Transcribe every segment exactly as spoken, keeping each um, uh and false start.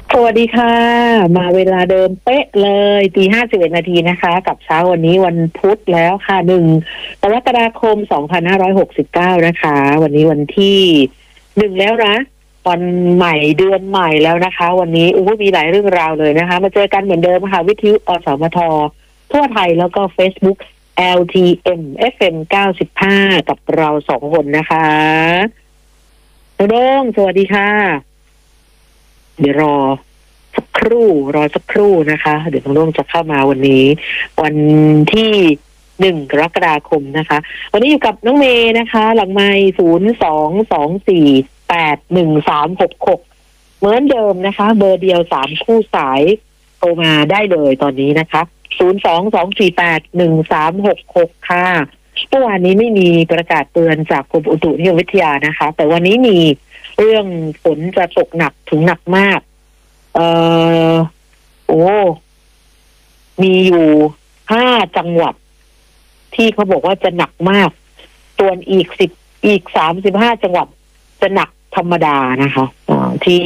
สวัสดีค่ะมาเวลาเดิมเป๊ะเลยตีห้าสิบเอ็ดนาทีนะคะ กับเช้าวันนี้วันพุธแล้วค่ะหนึ่งกรกฎาคมสองพันห้าร้อยหกสิบเก้านะคะ วันนี้วันที่หนึ่งแล้วนะวันใหม่เดือนใหม่แล้วนะคะ วันนี้อู้มีหลายเรื่องราวเลยนะคะ มาเจอกันเหมือนเดิมค่ะวิทยุอสมททั่วไทยแล้วก็ Facebook แอล ที เอ็ม เอฟ เอ็ม เก้าสิบห้ากับเราสองคนนะคะน้องโด่งสวัสดีค่ะเดี๋ยวรอสักครู่รอสักครู่นะคะเดี๋ยวน้องโด่งจะเข้ามาวันนี้ วันที่หนึ่งกรกฎาคมนะคะ วันนี้อยู่กับน้องเมย์นะคะ หลังไมค์ศูนย์สองสองสี่แปดหนึ่งสามหกหกเหมือนเดิมนะคะ เบอร์เดียวสามคู่สายโทรมาได้เลยตอนนี้นะคะศูนย์สองสองสี่แปดหนึ่งสามหกหกค่ะเมื่อวานนี้ไม่มีประกาศเตือนจากกรมอุตุนิยมวิทยานะคะ แต่วันนี้มีเรื่องฝนจะตกหนักถึงหนักมากเอ่อโอ้มีอยู่ห้าจังหวัดที่เขาบอกว่าจะหนักมากส่วนอีกสิบอีกสามสิบห้าจังหวัดจะหนักธรรมดานะคะที่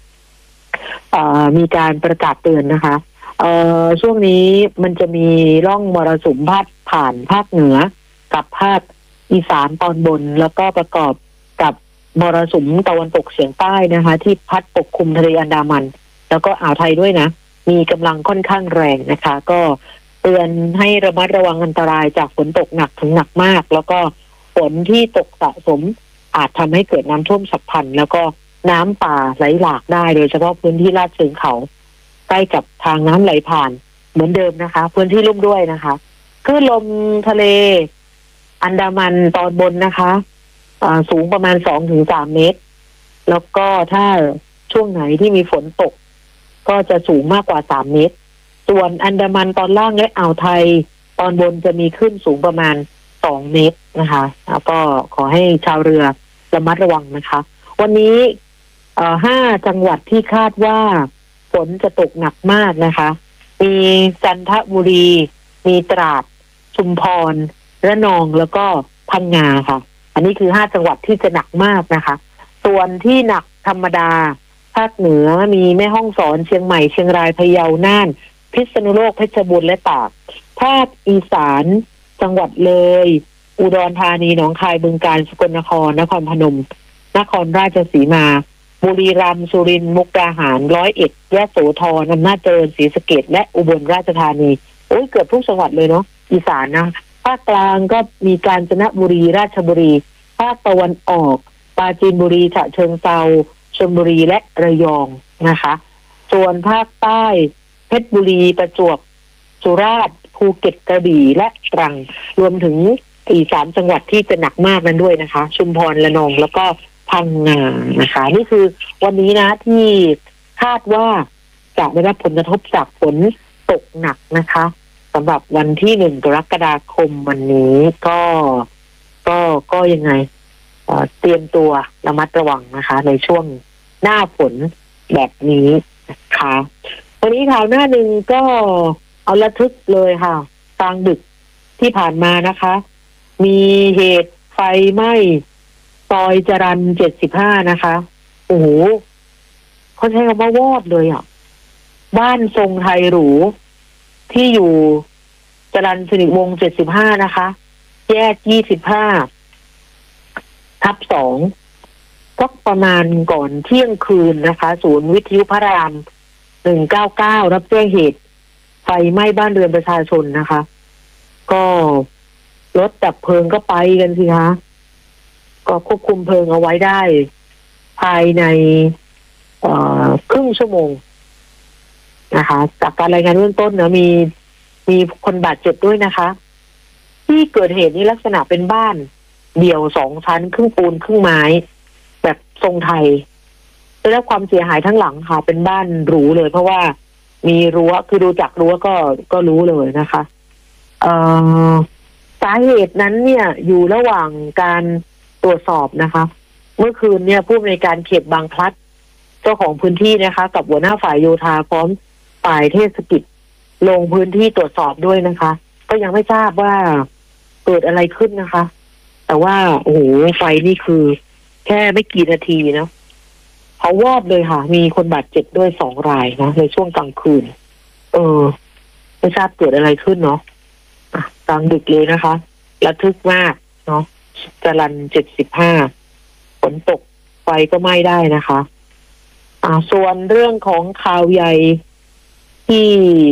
มีการประกาศเตือนนะคะช่วงนี้มันจะมีร่องมรสุมพาดผ่านภาคเหนือกับภาคอีสานตอนบนแล้วก็ประกอบกับมรสุมตะวันตกเฉียงใต้นะคะที่พัดปกคลุมทะเลอันดามันแล้วก็อ่าวไทยด้วยนะมีกำลังค่อนข้างแรงนะคะก็เตือนให้ระมัดระวังอันตรายจากฝนตกหนักถึงหนักมากแล้วก็ฝนที่ตกสะสมอาจทำให้เกิดน้ำท่วมฉับพลันแล้วก็น้ำป่าไหลหลากได้โดยเฉพาะพื้นที่ลาดเชิงเขาใกล้กับทางน้ำไหลผ่านเหมือนเดิมนะคะพื้นที่ลุ่มด้วยนะคะคลื่นลมทะเลอันดามันตอนบนนะคะสูงประมาณ สองถึงสาม เมตรแล้วก็ถ้าช่วงไหนที่มีฝนตกก็จะสูงมากกว่าสามเมตรส่วนอันดามันตอนล่างและอ่าวไทยตอนบนจะมีขึ้นสูงประมาณสองเมตรนะคะแล้วก็ขอให้ชาวเรือระมัดระวังนะคะวันนี้ห้าจังหวัดที่คาดว่าฝนจะตกหนักมากนะคะมีจันทบุรีมีตราดชุมพรระนองแล้วก็พังงาค่ะอันนี้คือห้าจังหวัดที่จะหนักมากนะคะส่วนที่หนักธรรมดาภาคเหนือมีแม่ฮ่องสอนเชียงใหม่เชียงรายพะเยาน่านพิษณุโลกเพชรบูรณ์และตากภาคอีสานจังหวัดเลยอุดรธานีหนองคายบึงกาฬสกลนครนครพนมนครราชสีมาบุรีรัมย์สุรินทร์มุกดาหารร้อยเอ็ดยะโสธรอำนาจเจริญศรีสะเกษและอุบลราชธานีโอ้ยเกือบทุกจังหวัดเลยเนาะอีสานนะภาคกลางก็มีกาญจนบุรีราชบุรีภาคตะวันออกปราจีนบุรีฉะเชิงเทราชลบุรีและระยองนะคะส่วนภาคใต้เพชรบุรีประจวบสุราษฎร์ภูเก็ตกระบี่และตรังรวมถึงอีกสามจังหวัดที่จะหนักมากนั้นด้วยนะคะชุมพรระนองแล้วก็พังงานะคะนี่คือวันนี้นะที่คาดว่าจะได้รับผลกระทบจากฝนตกหนักนะคะสำหรับวันที่หนึ่งกรกฎาคมวันนี้ก็ก็ก็ยังไงเตรียมตัวระมัดระวังนะคะในช่วงหน้าฝนแบบนี้นะคะวันนี้ข่าวหน้าหนึ่งก็เอาระทึกเลยค่ะกลางดึกที่ผ่านมานะคะมีเหตุไฟไหม้ซอยจรัญเจ็ดสิบห้านะคะโอ้โหเขาใช้คำว่าวอดเลยอ่ะบ้านทรงไทยหรูที่อยู่จรัญสิริวงศ์เจ็ดสิบห้านะคะแยกยี่สิบห้าทับสองก็ประมาณก่อนเที่ยงคืนนะคะศูนย์วิทยุพระรามหนึ่งเก้าเก้ารับแจ้งเหตุไฟไหม้บ้านเรือนประชาชนนะคะก็รถดับเพลิงก็ไปกันสิคะก็ควบคุมเพลิงเอาไว้ได้ภายในครึ่งชั่วโมงนะคะจากการรายงานเบื้องต้นนะมีมีคนบาดเจ็บด้วยนะคะที่เกิดเหตุนี้ลักษณะเป็นบ้านเดี่ยวสองชั้นครึ่งปูนครึ่งไม้แบบทรงไทยได้รับความเสียหายทั้งหลังค่ะเป็นบ้านหรูเลยเพราะว่ามีรั้วคือดูจากรั้วก็ก็รู้เลยนะคะเอ่อสาเหตุนั้นเนี่ยอยู่ระหว่างการตรวจสอบนะคะเมื่อคืนเนี่ยผู้อำนวยการเขตบางพลัดเจ้าของพื้นที่นะคะกับหัวหน้าฝ่ายโยธาพร้อมฝ่ายเทศกิจลงพื้นที่ตรวจสอบด้วยนะคะก็ยังไม่ทราบว่าเกิดอะไรขึ้นนะคะแต่ว่าโอ้โหไฟนี่คือแค่ไม่กี่นาทีนะเผาวอดเลยค่ะ มีคนบาดเจ็บด้วยสองรายนะในช่วงกลางคืน เออไม่ทราบเกิดอะไรขึ้นเนาะอ่ะกลางดึกเลยนะคะระทึกมากเนาะจรัญเจ็ดสิบห้าฝนตกไฟก็ไหม้ได้นะคะ อ่าส่วนเรื่องของข่าวใหญ่ที่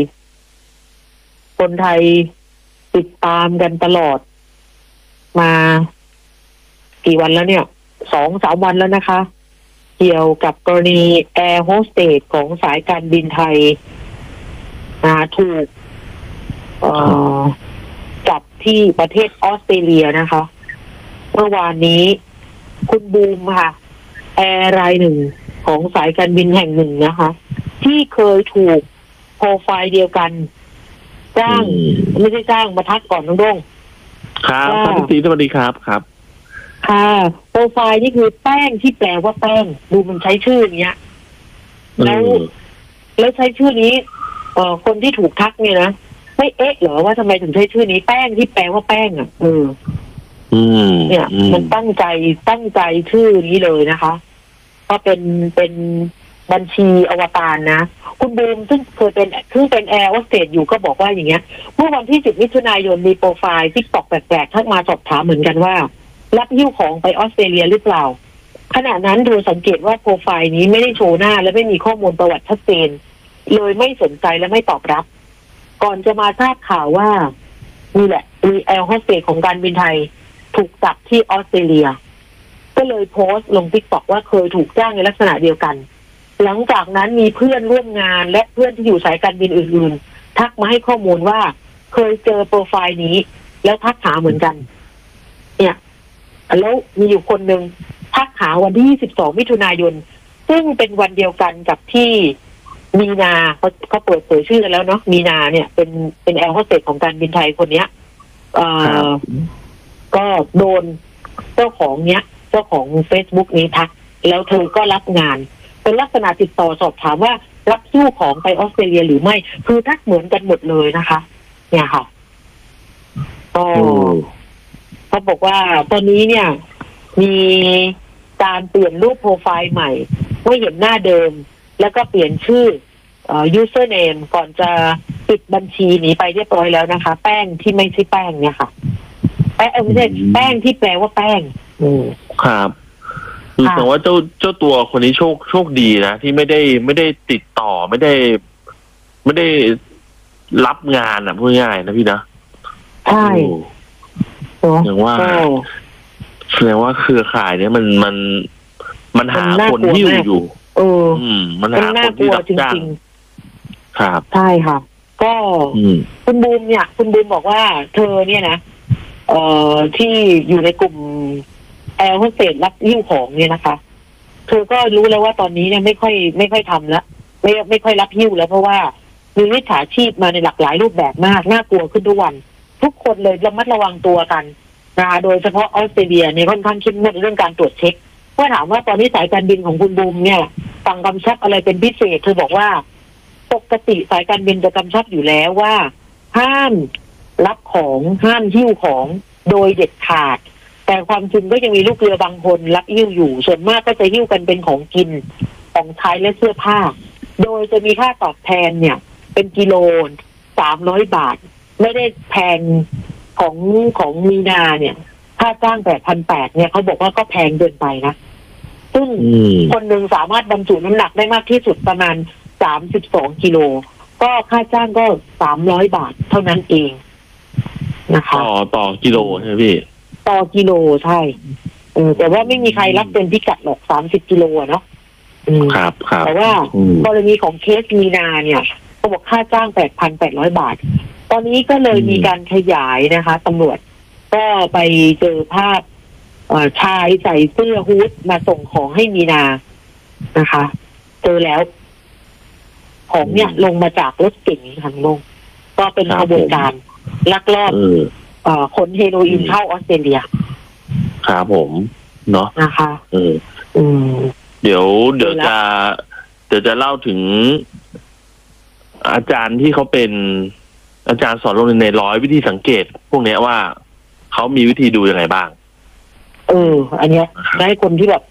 คนไทยติดตามกันตลอดมากี่วันแล้วเนี่ยสองสามวันแล้วนะคะ เกี่ยวกับกรณีแอร์โฮสเตสของสายการบินไทยนะถูกเอ่อจับที่ประเทศออสเตรเลียนะคะ เมื่อวานนี้คุณบูมค่ะแอร์รายหนึ่งของสายการบินแห่งหนึ่งนะคะ ที่เคยถูกโปรไฟล์เดียวกันจ้างไม่ใช่จ้างมาทักก่อนน้องด้งครับครับพี่ตีสวัสดีครับครับค่ะโปรไฟล์นี่คือแป้งที่แปลว่าแป้งดูมันใช้ชื่ออย่างเงี้ยแล้วแล้วใช้ชื่อนี้เอ่อคนที่ถูกทักเนี่ยนะไม่เอ๊ะเหรอว่าทำไมถึงใช้ชื่อนี้แป้งที่แปลว่าแป้งอ่ะเออเนี่ยมันตั้งใจตั้งใจชื่อนี้เลยนะคะก็เป็นเป็นบัญชีอวตารนะคุณบูมซึ่งเคยเป็นซึ่งเป็นแอร์โฮสเตสอยู่ก็บอกว่าอย่างเงี้ยเมื่อวันที่สิบมิถุนายนมีโปรไฟล์ที่ตอกแปลกๆทักมาสอบถามเหมือนกันว่ารับหิ้วของไปออสเตรเลียหรือเปล่าขณะนั้นดูสังเกตว่าโปรไฟล์นี้ไม่ได้โชว์หน้าและไม่มีข้อมูลประวัติชัดเจนเลยไม่สนใจและไม่ตอบรับก่อนจะมาทราบข่าวว่านี่แหละมีแอร์โฮสเตสของการบินไทยถูกจับที่ออสเตรเลียก็เลยโพสต์ลง ติ๊กต็อก ว่าเคยถูกจ้างในลักษณะเดียวกันหลังจากนั้นมีเพื่อนร่วมงานและเพื่อนที่อยู่สายการบินอื่นๆทักมาให้ข้อมูลว่าเคยเจอโปรไฟล์นี้แล้วทักหาเหมือนกันเนี่ยแล้วมีอยู่คนหนึ่งทักหาวันที่ยี่สิบสองมิถุนายนซึ่งเป็นวันเดียวกันกับที่มีนาเขาเขาเปิดเผยชื่อกันแล้วเนาะมีนาเนี่ยเป็นเป็นแอร์โฮสเตสของการบินไทยคนเนี้ยเอ่อก็โดนเจ้าของเนี้ยเจ้าของ Facebook นี้ทักแล้วเธอก็รับงานเป็นลักษณะติดต่อสอบถามว่ารับหิ้วของไปออสเตรเลียหรือไม่คือทักเหมือนกันหมดเลยนะคะ เนี่ยค่ะก็เขาบอกว่าตอนนี้เนี่ยมีการเปลี่ยนรูปโปรไฟล์ใหม่ไม่เห็นหน้าเดิมแล้วก็เปลี่ยนชื่อเอ่อ username ก่อนจะปิดบัญชีหนีไปเรียบร้อยแล้วนะคะแป้งที่ไม่ใช่แป้งเนี่ยค่ะแป้งไม่ใช่แป้งที่แปลว่าแป้งอืมครับคือแปลว่าเจ้าเจ้าตัวคนนี้โชคโชคดีนะที่ไม่ได้ไม่ได้ติดต่อไม่ได้ไม่ได้รับงานอ่ะพูดง่ายนะพี่นะใช่อย่างว่าแสดงว่าเครือข่ายเนี้ยมันมันมันหาคนที่อยู่เอออืมมันหาคนที่รับจ้างครับใช่ค่ะก็คุณบูมเนี่ยคุณบูมบอกว่าเธอเนี่ยนะเอ่อที่อยู่ในกลุ่มแอร์โฮสเตสรับหิ้วของเนี่ยนะคะเธอก็รู้แล้วว่าตอนนี้เนี่ยไม่ค่อยไม่ค่อยทำแล้วไม่ไม่ค่อยรับหิ้วแล้วเพราะว่ามีมิจฉาชีพมาในหลากหลายรูปแบบมากน่ากลัวขึ้นทุกวันทุกคนเลยระมัดระวังตัวกันนะโดยเฉพาะออสเตรเลียเนี่ยค่อนข้างเข้มงวดเรื่องการตรวจเช็คเมื่อถามว่าตอนนี้สายการบินของคุณบูมเนี่ยสั่งกำชับอะไรเป็นพิเศษเธอบอกว่าปกติสายการบินจะกำชับอยู่แล้วว่าห้ามรับของห้ามหิ้วของโดยเด็ดขาดแต่ความจริงก็ยังมีลูกเรือบางคนรับหิ้วอยู่ส่วนมากก็จะหิ้วกันเป็นของกินของใช้และเสื้อผ้าโดยจะมีค่าตอบแทนเนี่ยเป็นกิโลสามร้อยบาทไม่ได้แพงของของมีนาเนี่ยค่าจ้างแปดพันแปดเนี่ยเขาบอกว่าก็แพงเกินไปนะซึ่งคนหนึ่งสามารถบรรจุน้ำหนักได้มากที่สุดประมาณสามสิบสองกิโลก็ค่าจ้างก็สามร้อยบาทเท่านั้นเองนะคะต่อต่อกิโลใช่ไหมพี่ต่อกิโลใช่เออแต่ว่าไม่มีใครรับเป็นพิกัดหรอกสามสิบกิโลเนาะครับครับแต่ว่ากรณีของเคสมีนาเนี่ยเขาบอกค่าจ้างแปดพันแปดร้อยบาทตอนนี้ก็เลยมีการขยายนะคะตำรวจก็ไปเจอภาพชายใส่เสื้อฮู้ดมาส่งของให้มีนานะคะเจอแล้วของเนี่ยลงมาจากรถเก๋งทางลงก็เป็นขบวนการลักลอบขนเฮโรอีนเข้าออสเตรเลียครับผมเนาะนะคะเออเดี๋ยวเดี๋ยวจะเดี๋ยวจะเล่าถึงอาจารย์ที่เขาเป็นอาจารย์สอนโรงเรียนในร้อยวิธีสังเกตพวกนี้ว่าเขามีวิธีดูยังไงบ้างเอออันเนี้ยให้คนที่แบบ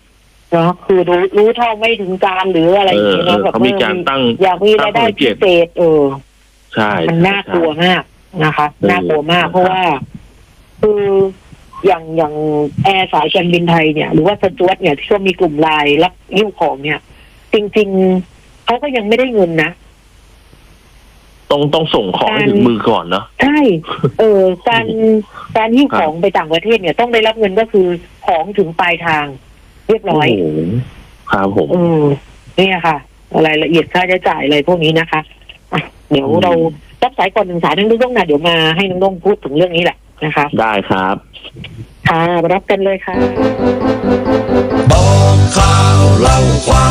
เนาะคือรู้รู้เท่าไม่ถึงการหรืออะไรอย่างเงี้ยเออเนาะแบบเขามีการตั้งอยากมีรายได้พิเศษเออใช่มันน่ากลัวมากนะคะเออน่ากลัวมาก เพราะว่า คืออย่างอย่างแอร์สายการบินไทยเนี่ย หรือว่าสจวตเนี่ยที่เขามีกลุ่มไลน์รับยิ้วของเนี่ย จริงๆเขาก็ยังไม่ได้เงินนะต้องต้องส่งของให้ถึงมือก่อนเนาะใช่ เออ การการหิ้วของไปต่างประเทศเนี่ยต้องได้รับเงินก็คือของถึงปลายทาง เรียบร้อยโอ้โหครับผมเออเนี่ยค่ะรายละเอียดค่าใช้จ่ายอะไรพวกนี้นะคะอ่ะเดี๋ยวเรารับสายก่อนหนึ่งสายนั่งด้วยต้องนะเดี๋ยวมาให้น้องน้องพูดถึงเรื่องนี้แหละนะคะได้ครับค่ะมารับกันเลยค่ะบอกข่าวเล่าความ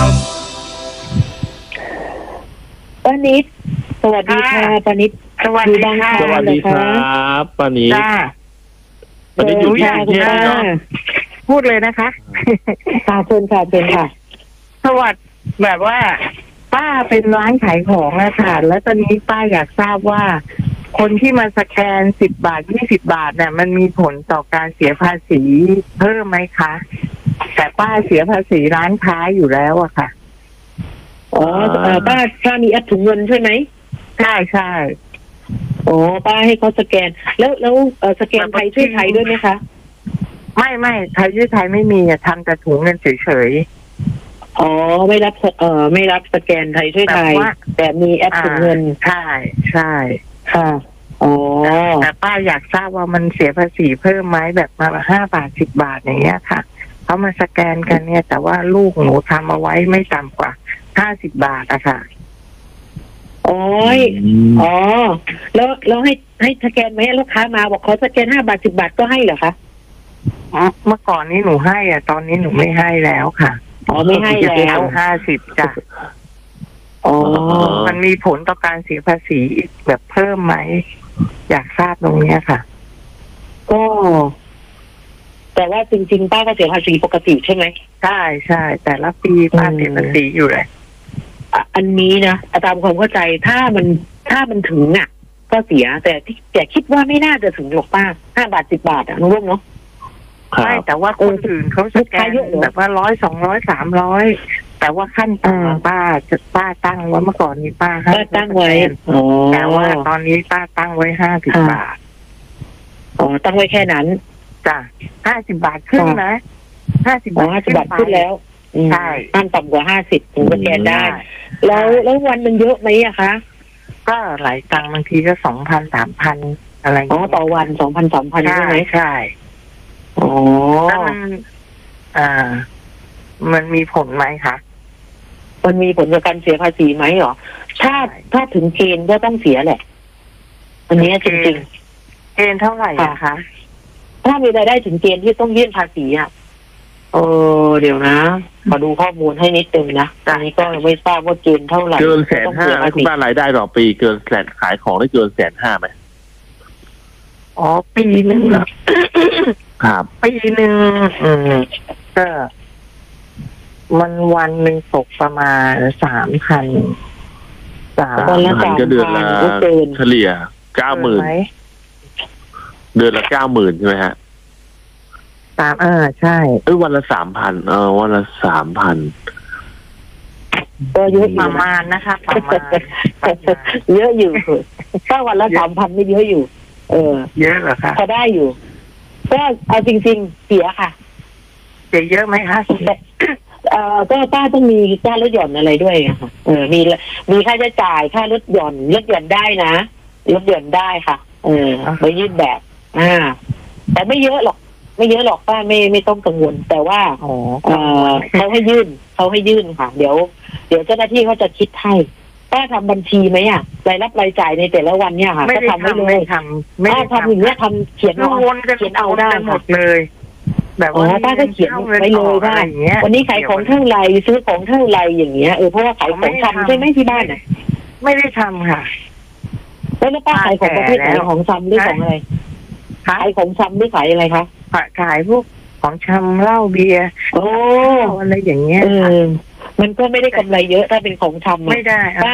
ป้านิดสวัสดีค่ะป้านิดสวัสดีค่ะสวัสดีครับป้านิดจ้าป้านิดอยู่ที่กรุงเทพเนาะพูดเลยนะคะค่ะเชิญค่ะเชิญค่ะสวัสดีแบบว่า ป้าเป็นร้านขายของนะค่ะแล้วตอนนี้ป้าอยากทราบว่า คนที่มาสแกนสิบบาทยี่สิบาทเนี่ยมันมีผลต่อการเสียภาษีเพิ่มไหมคะ แต่ป้าเสียภาษีร้านค้าอยู่แล้วอะค่ะอ๋อเอ่อป้าป้ามีแอปถุงเงินใช่ไหมใช่ใช่อ๋อป้าให้เขาสแกน แล้วแล้วเอ่อสแกนไทยช่วยไทยด้วยไหมคะไม่ไม่ไทยยื่ไทยไม่มีอะทำแต่ถุงเงินเฉยอ๋อไม่รับเอ่อไม่รับสแกนไทยช่วยไทยแบบว่าแต่มีแอปๆถุงเงินใช่ใช่ค่ะอ๋อแต่ป้าอยากทราบว่ามันเสียภาษีเพิ่มไหมแบบมาห้าบาทสิบบาทอย่างเงี้ยค่ะเขามาสแกนกันเนี่ย แต่ว่าลูกหนูทำเอาไว้ไม่ต่ำกว่าห้าสิบบาทอะค่ะโอ้ยอ๋อ แล้วแล้วให้ให้สแกนไหมลูกค้ามาบอกขอสแกนห้าบาทสิบบาทก็ให้เหรอคะเมื่อก่อนนี้หนูให้อ่ะตอนนี้หนูไม่ให้แล้วค่ะอ๋อไม่ให้แล้วห้าสิบจ้ะอ๋อมันมีผลต่อการเสียภาษีอีกแบบเพิ่มไหมอยากทราบตรงเนี้ยค่ะก็ แต่ว่าจริงๆป้าก็เสียภาษีปกติใช่ไหมใช่ใช่แต่ละปีป้าเสียภาษีอยู่เลยอ่ะอันนี้นะตามความเข้าใจถ้ามันถ้ามันถึงอ่ะ ก็เสียแต่ที่แต่คิดว่าไม่น่าจะถึงหรอกป้าห้าบาทสิบบาทอ่ะน้องร่วงเนาะครัไม่บแต่ว่าคนอื่นเขาสแกนแบบว่าร้อยสองร้อยสามร้อยแต่ว่าขั้นต่ำป้าจะป้าตั้งไว้เมื่อก่อนนี้ป้าให้ป้าตั้งไว้อ๋อแต่ว่าตอนนี้ป้าตั้งไว้ห้าสิบบาทอ๋อตั้งไว้แค่นั้นจ้ะห้าสิบบาทขึ้นนะห้าสิบอ๋อบาทห้าสิบบาทขึ้นแล้วอืมใช่ตั้งต่ำกว่าห้าสิบถึงสแกนได้ แล้วแล้ววันมันเยอะไหมอะคะก็หลายตังค์บางทีก็สองพันสามพันอะไรอ๋อต่อวันสองพันสามพันใช่ใช่ไหมใช่อ๋อแล้วมันอ่า มันมีผลไหมคะมันมีผลกับการเสียภาษีไหมหรอถ้าถ้าถึงเกณฑ์ก็ต้องเสียแหละ อันนี้จริงเกณฑ์เท่าไหร่อะคะๆถ้ามีรายได้ถึงเกณฑ์ที่ต้องยื่นภาษีอ่ะเออเดี๋ยวนะขอดูข้อมูลให้นิดนึงนะตอนนี้ก็ยังไม่ทราบว่าเกณฑ์เท่าไหร่เกินแสนต้องห้าเสียภาคุณษีป้ารายได้ต่อปีเกินแสนขายของได้เกินแสนห้าไหมอ๋อปีหนึ่งเหรอครับปีหนึ่งอืมก็ มันวันหนึ่งตกประมาณสามพันสามวันละพัสามก็เดือนละพันก็เกินเฉลี่ยเก้าหมื่นไหมเดือนละเก้าหมื่นใช่ไหมฮะสามอ่าใช่เอ้ยวันละสามพันเออวันละสามพันก็เยอะอปยู่ระนะมาณนะคะประมาณประมาณเยอะอยู่ถ้าวันละสามพันไม่เยอะอยู่ เออเยอะเหรอคะพอได้อยู่ก็เอาจริงๆเสียค่ะจะเยอะไหมคะแต่เอ่อก็ป้าต้องมีค่ารถหย่อนอะไรด้วยอะค่ะเออมีมีค่าใช้จ่ายค่ารถหย่อนลดหย่อนได้นะลดหย่อนได้ค่ะ เออไปยื่นแบบ อ่า แต่ไม่เยอะหรอก ไม่เยอะหรอกป้าไม่ไม่ต้องกังวล แต่ว่าอ๋อเออเขาให้ยื่นเขาให้ยื่นค่ะ เดี๋ยว เดี๋ยวเจ้าหน้าที่เขาจะคิดให้ป้าทำบัญชีไหมอ่ะรายรับรายจ่ายในแต่ละวันเนี่ยค่ะไม่ก็ได้ทำไว้ทำเลไม่ยทำไม่ป้าได้ทำอย่างเงี้ยทำเขียนคือเอาวนกันเขียนเอาได้วนกันหมค่ะดเลย แบบอ๋ว่าอป้าก็เขียนไว้เลยว่าอะไรอย่างเงี้ยวันนี้ขายของเท่าไหร่ซื้อของเท่าไหร่อย่างเงี้ยเออเพราะว่าขายของชำใช่ไหมที่บ้านอ่ะไม่ได้ทำค่ะแล้วแล้วป้าขายของประเภทไหนแล้วของชำหรือของอะไรขายขายของชำหรือขายอะไรคะขายพวกของชำเหล้าเบียร์โอ้อะไรอย่างเงี้ยเออมันก็ไม่ได้กำไรเยอะถ้าเป็นของชำอะไม่ได้อ่ะป้า